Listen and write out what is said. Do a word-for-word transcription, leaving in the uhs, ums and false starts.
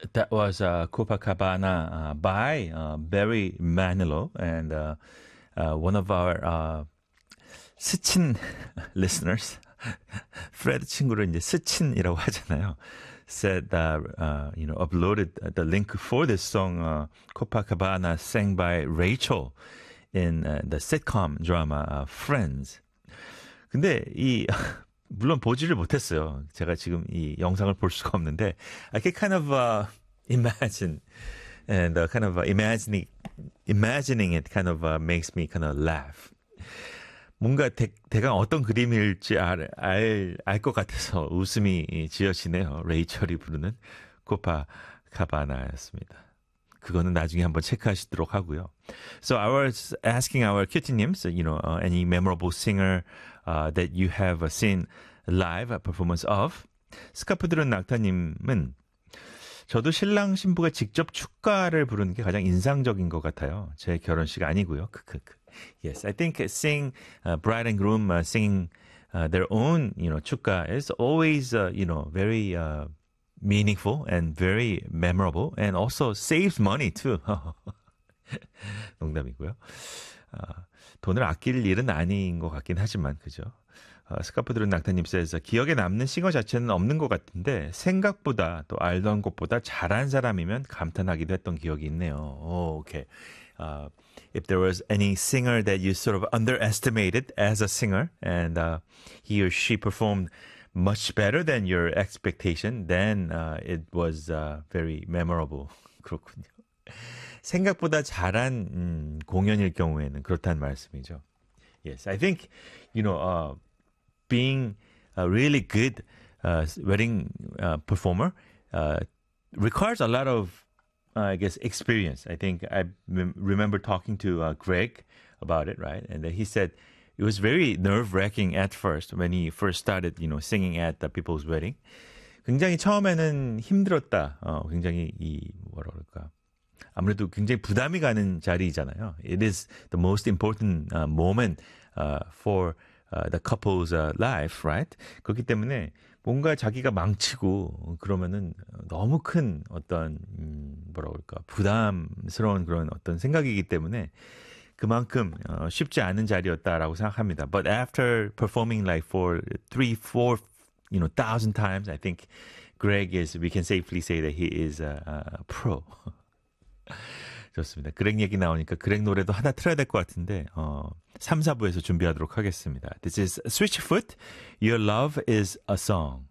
That was uh, Copacabana uh, by uh, Barry Manilow, and uh, uh, one of our uh, 스친 listeners, Fred 친구를 이제 스친이라고 하잖아요. Said that uh, you know uploaded the link for this song uh, Copacabana sang by Rachel in uh, the sitcom drama uh, Friends. 근데 이 물론 보지를 못했어요. 제가 지금 이 영상을 볼 수가 없는데 I can kind of uh, imagine and uh, kind of uh, imagining imagining it kind of uh, makes me kind of laugh. 뭔가 대, 대강 어떤 그림일지 알, 알, 알 것 같아서 웃음이 지어지네요. 레이첼이 부르는 코파카바나였습니다. 그거는 나중에 한번 체크하시도록 하고요. So I was asking our 큐티님s, you know, uh, any memorable singer uh, that you have seen live performance of. 스카프 들은 낙타님은 저도 신랑 신부가 직접 축가를 부르는 게 가장 인상적인 것 같아요. 제 결혼식 아니고요. 크크크. Yes, I think seeing uh, bride and groom uh, singing uh, their own, you know, 축가 is always, uh, you know, very uh, meaningful and very memorable, and also saves money too. 농담이고요. 어, 돈을 아낄 일은 아닌 것 같긴 하지만, 그죠? 어, 스카프 들은 낙타님 says, 기억에 남는 싱어 자체는 없는 것 같은데 생각보다 또 알던 것보다 잘한 사람이면 감탄하기도 했던 기억이 있네요. 오, 오케이. Uh, if there was any singer that you sort of underestimated as a singer and uh, he or she performed much better than your expectation, then uh, it was uh, very memorable. 그렇군요. 생각보다 잘한 음, 공연일 경우에는 그렇다는 말씀이죠. Yes, I think, you know, uh, being a really good uh, wedding uh, performer uh, requires a lot of Uh, I guess experience. I think I m- remember talking to uh, Greg about it, right? And then he said it was very nerve-wracking at first when he first started, you know, singing at the people's wedding. 굉장히 처음에는 힘들었다. 어, 굉장히 이 뭐라 그럴까? 아무래도 굉장히 부담이 가는 자리잖아요. It is the most important uh, moment uh, for uh, the couple's uh, life, right? 그렇기 때문에 뭔가 자기가 망치고 그러면은 너무 큰 어떤 음, 뭐라 그럴까 부담스러운 그런 어떤 생각이기 때문에 그만큼 어, 쉽지 않은 자리였다라고 생각합니다. But after performing like for three, four, you know, thousand times, I think Greg is. We can safely say that he is a, a pro. 좋습니다. 그렉 얘기 나오니까 그렉 노래도 하나 틀어야 될 것 같은데 어, 삼, 사 부에서 준비하도록 하겠습니다. This is Switchfoot. Your love is a song.